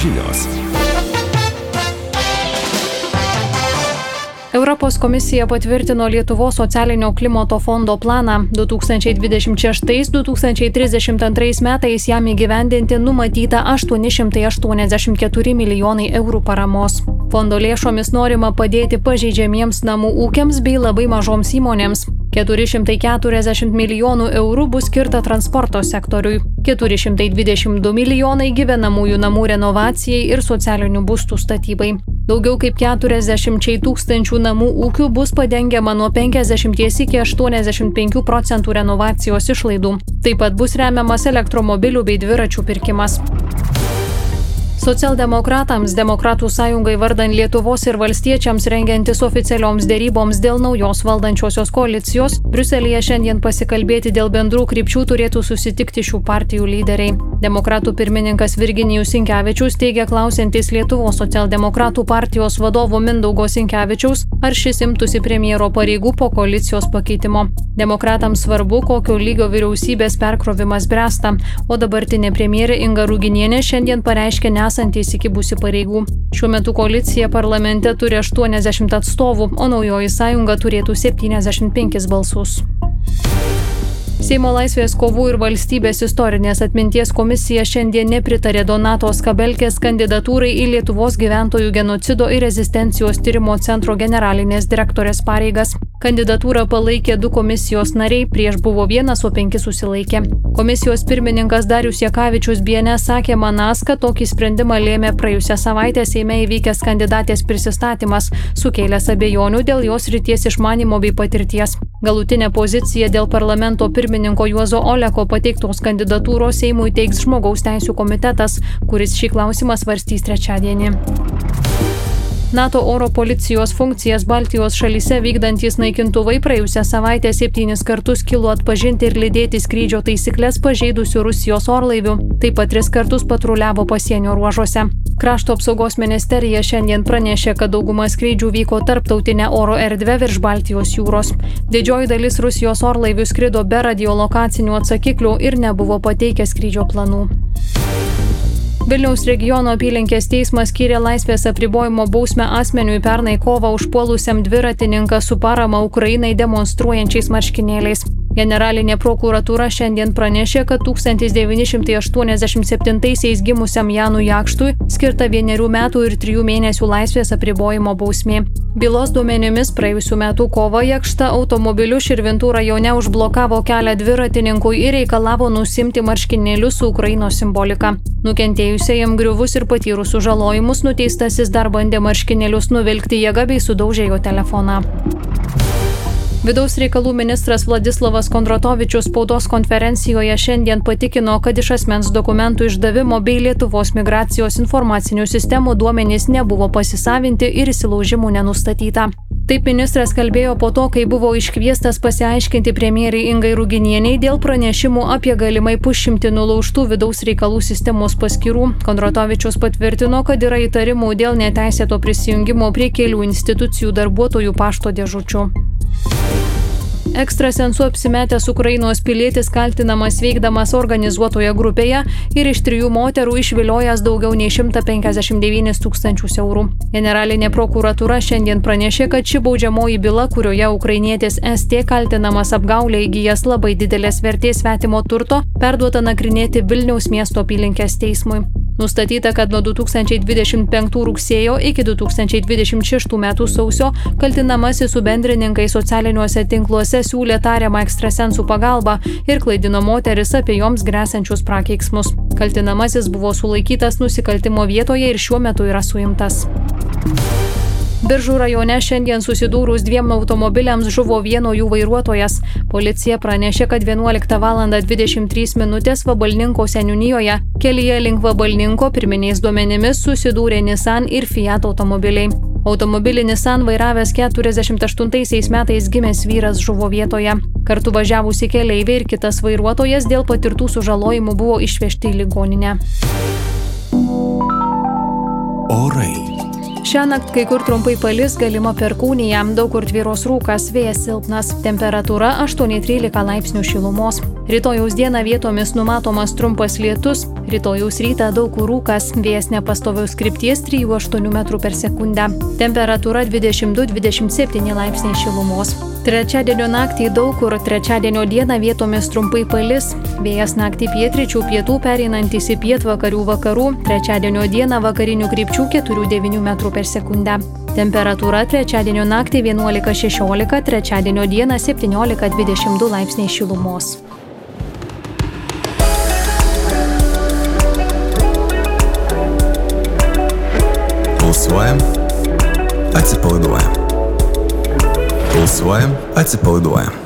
žinios. Europos komisija patvirtino Lietuvos socialinio klimato fondo planą. 2026-2032 metais jam įgyvendinti numatyta 884 milijonai eurų paramos. Fondo lėšomis norima padėti pažeidžiamiems namų ūkiams bei labai mažoms įmonėms. 440 milijonų eurų bus skirta transporto sektoriui, 422 milijonai gyvenamųjų namų renovacijai ir socialinių būstų statybai. Daugiau kaip 40 tūkstančių namų ūkių bus padengiama nuo 50 iki 85% renovacijos išlaidų. Taip pat bus remiamas elektromobilių bei dviračių pirkimas. Socialdemokratams, Demokratų sąjungai vardan Lietuvos ir valstiečiams rengiantis oficialioms dėryboms dėl naujos valdančiosios koalicijos, Briuselyje šiandien pasikalbėti dėl bendrų krypčių turėtų susitikti šių partijų lyderiai. Demokratų pirmininkas Virginijus Sinkevičius teigia klausiantis Lietuvos socialdemokratų partijos vadovo Mindaugo Sinkevičiaus, ar šis imtųsi premjero pareigų po koalicijos pakeitimo. Demokratams svarbu, kokio lygio vyriausybės perkrovimas bręsta, o dabartinė premjerė Inga Ruginienė šiandien pareiškė nesanti įsikibusi pareigų. Šiuo metu koalicija parlamente turi 80 atstovų, o naujoji sąjunga turėtų 75 balsus. Seimo Laisvės kovų ir valstybės istorinės atminties komisija šiandien nepritarė Donatos Kabelkės kandidatūrai į Lietuvos gyventojų genocido ir rezistencijos tyrimo centro generalinės direktorės pareigas. Kandidatūrą palaikė 2 komisijos nariai, prieš buvo 1, o 5 susilaikė. Komisijos pirmininkas Darius Jakavičius BNS sakė manąs, kad tokį sprendimą lėmė praėjusią savaitę Seime įvykęs kandidatės prisistatymas, sukėlęs abejonių dėl jos srities išmanymo bei patirties. Galutinę poziciją dėl parlamento pirmininko Juozo Oleko pateiktos kandidatūros Seimui teiks Žmogaus teisių komitetas, kuris šį klausimą svarstys trečiadienį. NATO oro policijos funkcijas Baltijos šalyse vykdantys naikintuvai praėjusią savaitę 7 kartus kilo atpažinti ir lydėti skrydžio taisyklės pažeidusių Rusijos orlaivių, taip pat 3 kartus patruliavo pasienio ruožuose. Krašto apsaugos ministerija šiandien pranešė, kad dauguma skrydžių vyko tarptautinę oro erdvę virš Baltijos jūros. Didžioji dalis Rusijos orlaivių skrido be radiolokacinių atsakiklių ir nebuvo pateikę skrydžio planų. Vilniaus regiono apylinkės teismas skyrė laisvės apribojimo bausmę asmeniui pernai kovą užpuolusiam dviratininką su parama Ukrainai demonstruojančiais marškinėliais. Generalinė prokuratūra šiandien pranešė, kad 1987 gimusiam Janui Jakštui skirta 1 metų ir 3 mėnesių laisvės apribojimo bausmė. Bylos duomenimis praėjusių metų kovą Jakšta automobiliu Širvintų rajone užblokavo kelią dviratininkui ir reikalavo nusimti marškinėlius su Ukrainos simbolika. Nukentėjusiajam griuvus ir patyrus sužalojimus nuteistasis dar bandė marškinėlius nuvilkti jėga bei sudaužė jo telefoną. Vidaus reikalų ministras Vladislavas Kondratovičius spaudos konferencijoje šiandien patikino, kad iš asmens dokumentų išdavimo bei Lietuvos migracijos informacinių sistemų duomenys nebuvo pasisavinti ir įsilaužimų nenustatyta. Taip ministras kalbėjo po to, kai buvo iškviestas pasiaiškinti premjerei Ingai Ruginieniai dėl pranešimų apie galimai 100 nulaužtų vidaus reikalų sistemos paskyrų. Kondratovičius patvirtino, kad yra įtarimų dėl neteisėto prisijungimo prie kelių institucijų darbuotojų pašto dėžučių. Ekstrasensu apsimetęs Ukrainos pilietis kaltinamas veikdamas organizuotoje grupėje ir iš 3 moterų išviliojęs daugiau nei 159 tūkstančius eurų. Generalinė prokuratūra šiandien pranešė, kad ši baudžiamoji byla, kurioje ukrainietis ST kaltinamas apgaulę įgijęs labai didelės vertės svetimo turto, perduota nagrinėti Vilniaus miesto apylinkės teismui. Nustatyta, kad nuo 2025 rugsėjo iki 2026 metų sausio kaltinamasis su bendrininkais socialiniuose tinkluose siūlė tariamą ekstrasensų pagalbą ir klaidino moteris apie joms gresiančius prakeiksmus. Kaltinamasis buvo sulaikytas nusikaltimo vietoje ir šiuo metu yra suimtas. Biržų rajone šiandien susidūrus 2 automobiliams žuvo vieno jų vairuotojas. Policija pranešė, kad 11:23 Vabalninko seniūnijoje kelyje link Vabalninko pirminiais duomenimis susidūrė Nissan ir Fiat automobiliai. Automobilį Nissan vairavęs 48 metais gimęs vyras žuvo vietoje. Kartu važiavusi keleiviai ir kitas vairuotojas dėl patirtų sužalojimų buvo išvežti į ligoninę. Orai. Šiąnakt kai kur trumpai palis, galima perkūnija, daug kur tvyros rūkas, vėjas silpnas, temperatūra 8-13 laipsnių šilumos. Rytojaus dieną vietomis numatomas trumpas lietus, rytojaus rytą daug kur rūkas, vėjas nepastoviaus krypties 3–8 m/s. Temperatūra 22–27 laipsniai šilumos. Trečiadienio naktį daug kur, trečiadienio dieną vietomis trumpai palis, vėjas naktį pietryčių pietų pereinantis į pietvakarių vakarų, trečiadienio dieną vakarinių krypčių 4–9 m/s. Temperatūra trečiadienio naktį 11–16, trečiadienio dieną 17–22 laipsniai šilumos. Pulsuojam, atsipalaiduojam. Pulsuojam, atsipalaiduojam.